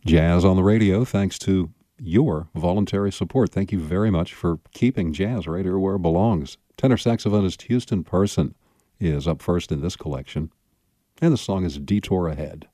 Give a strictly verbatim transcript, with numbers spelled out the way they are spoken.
Jazz on the radio, thanks to your voluntary support. Thank you very much for keeping jazz right here where it belongs. Tenor saxophonist Houston Person is up first in this collection, and the song is Detour Ahead.